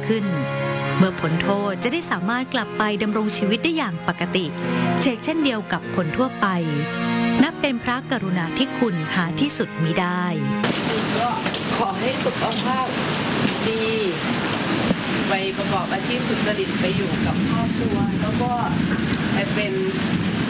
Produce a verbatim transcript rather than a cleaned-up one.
ขึ้นเมื่อพ้นโทษจะได้สามารถกลับไปดำรงชีวิตได้อย่างปกติเชกเช่นเดียวกับคนทั่วไปนับเป็นพระกรุณาธิคุณหาที่สุดมิได้ก็ขอให้สุขภาพดีไปประกอบอาชีพสุจริตไปอยู่กับครอบครัวแล้วก็ไปเป็น